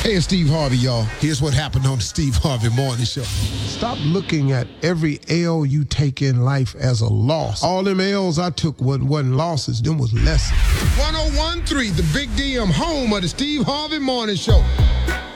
Hey, it's Steve Harvey, y'all. Here's what happened on the Steve Harvey Morning Show. Stop looking at every L you take in life as a loss. All them L's I took wasn't losses, them was lessons. 1013, the Big DM, home of the Steve Harvey Morning Show.